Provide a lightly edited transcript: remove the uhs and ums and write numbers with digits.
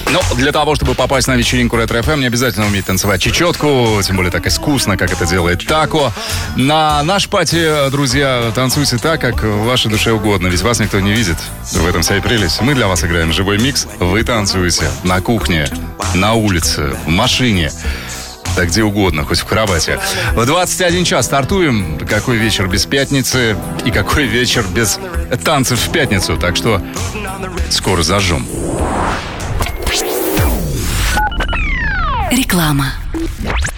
Но для того, чтобы попасть на вечеринку Ретро-ФМ, не обязательно уметь танцевать чечетку, тем более так искусно, как это делает Тако. На наш пати, друзья, танцуйте так, как в вашей душе угодно, ведь вас никто не видит. В этом вся и прелесть. Мы для вас играем живой микс, вы танцуете на кухне, на улице, в машине. Да где угодно, хоть в кровати. В 21 час стартуем. Какой вечер без пятницы и какой вечер без танцев в пятницу. Так что скоро зажжем. Реклама.